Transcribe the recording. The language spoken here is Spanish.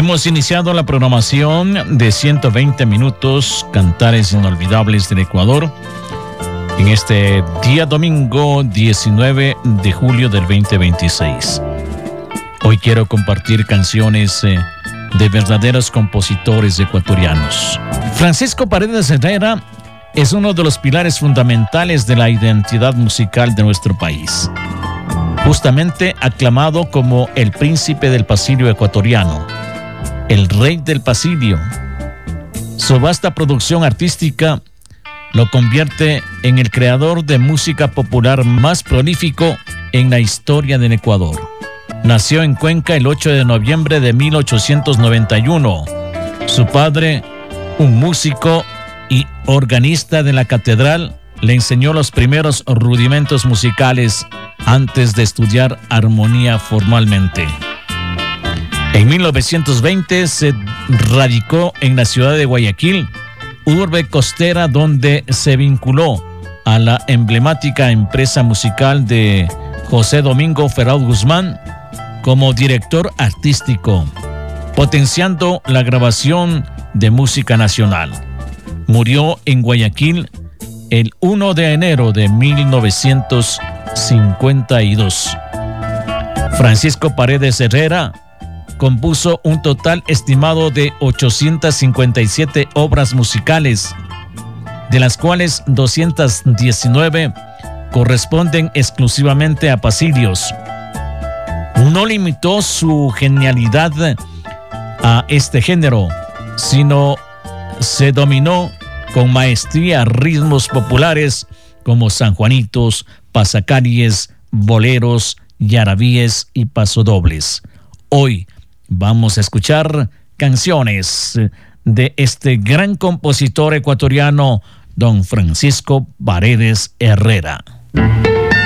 Hemos iniciado la programación de 120 minutos Cantares Inolvidables del Ecuador en este día domingo 19 de julio del 2026. Hoy quiero compartir canciones de verdaderos compositores ecuatorianos. Francisco Paredes Herrera es uno de los pilares fundamentales de la identidad musical de nuestro país. Justamente aclamado como el príncipe del pasillo ecuatoriano, el rey del pasillo. Su vasta producción artística lo convierte en el creador de música popular más prolífico en la historia del Ecuador. Nació en Cuenca el 8 de noviembre de 1891. Su padre, un músico y organista de la catedral, le enseñó los primeros rudimentos musicales antes de estudiar armonía formalmente. En 1920 se radicó en la ciudad de Guayaquil, urbe costera, donde se vinculó a la emblemática empresa musical de José Domingo Ferraud Guzmán como director artístico, potenciando la grabación de música nacional. Murió en Guayaquil el 1 de enero de 1952. Francisco Paredes Herrera compuso un total estimado de 857 obras musicales, de las cuales 219 corresponden exclusivamente a pasillos. No limitó su genialidad a este género, sino se dominó con maestría ritmos populares como sanjuanitos, pasacalles, boleros, yarabíes y pasodobles. Hoy vamos a escuchar canciones de este gran compositor ecuatoriano, don Francisco Paredes Herrera.